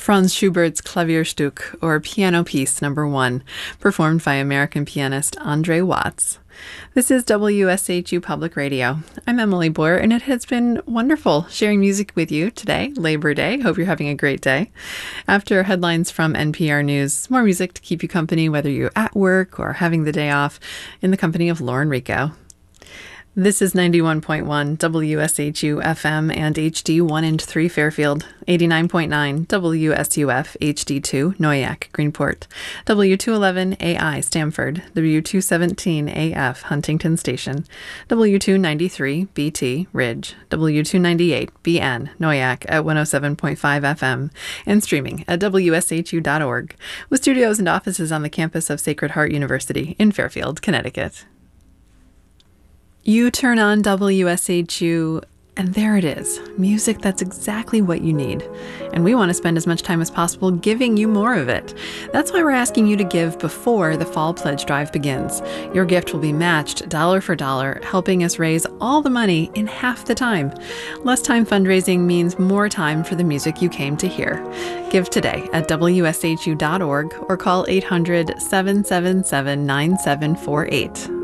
Franz Schubert's Klavierstück, or Piano Piece Number 1, performed by American pianist Andre Watts. This is WSHU Public Radio. I'm Emily Boyer, and it has been wonderful sharing music with you today, Labor Day. Hope you're having a great day. After headlines from NPR News, more music to keep you company, whether you're at work or having the day off, in the company of Lauren Rico. This is 91.1 WSHU FM and HD 1 and 3 Fairfield, 89.9 WSUF HD2 Noyak Greenport, W211 AI Stamford, W217 AF Huntington Station, W293 BT Ridge, W298 BN Noyak at 107.5 FM, and streaming at WSHU.org, with studios and offices on the campus of Sacred Heart University in Fairfield, Connecticut. You turn on WSHU, and there it is, music that's exactly what you need. And we want to spend as much time as possible giving you more of it. That's why we're asking you to give before the Fall Pledge Drive begins. Your gift will be matched dollar for dollar, helping us raise all the money in half the time. Less time fundraising means more time for the music you came to hear. Give today at WSHU.org or call 800-777-9748.